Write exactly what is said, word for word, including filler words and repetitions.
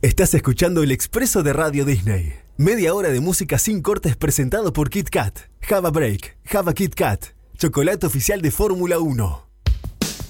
Estás escuchando el Expreso de Radio Disney. Media hora de música sin cortes presentado por Kit Kat. Have a break, have a Kit Kat. Chocolate oficial de Fórmula uno.